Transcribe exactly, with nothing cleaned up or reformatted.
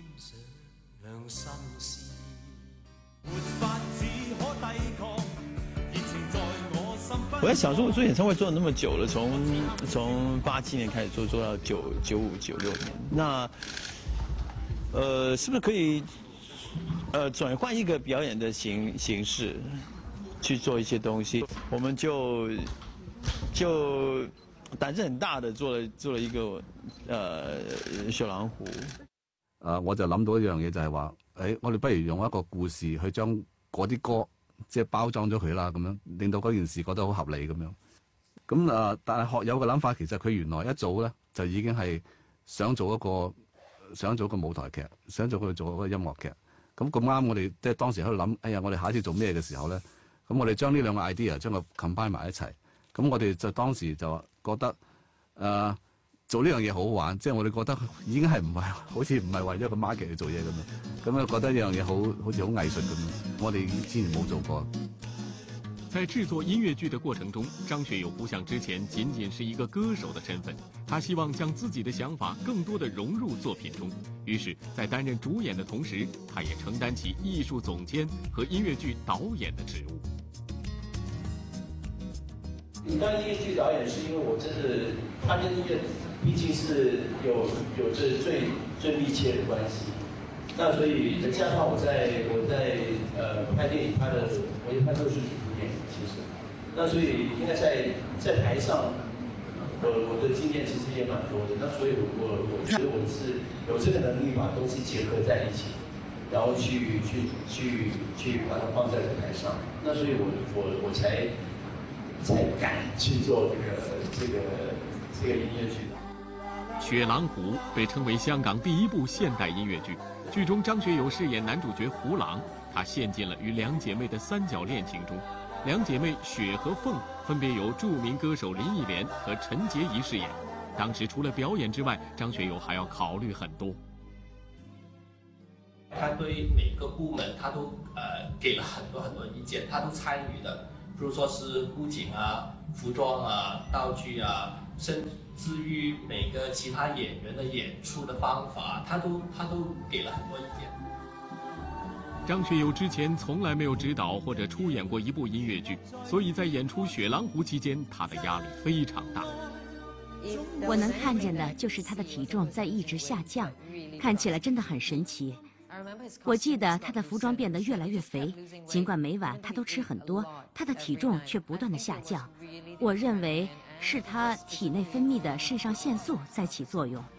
我在想说，我做演唱会做了那么久了，从从八七年开始做，做到九九五九六年，那呃，是不是可以呃转换一个表演的形形式，去做一些東西？我們就就膽子很大的做了做了一個呃雪狼湖。 誒，我就諗到一樣嘢就係話，誒，我哋不如用一個故事去將嗰啲歌。即係包裝咗佢啦，咁樣令到嗰件事覺得好合理咁樣。咁啊，但係學友嘅諗法其實佢原來一早咧就已經係想做一個想做一個舞台劇，想做佢做一個音樂劇。咁咁啱我哋即係當時喺度諗，哎呀，我哋下一次做咩嘅時候咧，咁我哋將呢兩個 idea 將佢 combine 埋一齊。咁我哋就當時就覺得誒、呃、做呢樣嘢好好玩，即係我哋覺得已經係唔係好似唔係為咗個 market 去做嘢咁樣，咁啊覺得呢樣嘢好好似好藝術咁樣，我哋之前冇做過。 在製作音樂劇的過程中，張學友不像之前僅僅是一個歌手的身份，他希望將自己的想法更多地融入作品中。於是，在擔任主演的同時，他也承擔起藝術總監和音樂劇導演的職務。 你當音樂劇導演是因為我真的，他跟音樂畢竟是有有着最最密切的關係。那所以再加上我在我在呃拍電影拍的，我也拍都是主演，其實。那所以應該在在台上，我我的經驗其實也蠻多的。那所以我我我覺得我是有這個能力把東西結合在一起，然後去去去去把它放在舞台上。那所以我我我才。才敢去做這個這個這個音樂劇。 《雪狼湖》被稱為香港第一部現代音樂劇，劇中張學友飾演男主角胡狼，他陷進了與兩姐妹的三角戀情中。兩姐妹雪和鳳分別由著名歌手林憶蓮和陳潔儀飾演。當時除了表演之外，張學友還要考慮很多。 他對每個部門，他都呃給了很多很多意見，他都參與的。比如說是布景啊、服裝啊、道具啊，甚至於每個其他演員的演出的方法，他都他都給了很多意見。 張學友之前從來沒有指導或者出演過一部音樂劇，所以在演出《雪狼湖》期間，他的壓力非常大。 我能看見的就是他的體重在一直下降，看起來真的很神奇。我記得他的服裝變得越來越肥，儘管每晚他都吃很多，他的體重卻不斷地下降。我認為是他體內分泌的腎上腺素在起作用。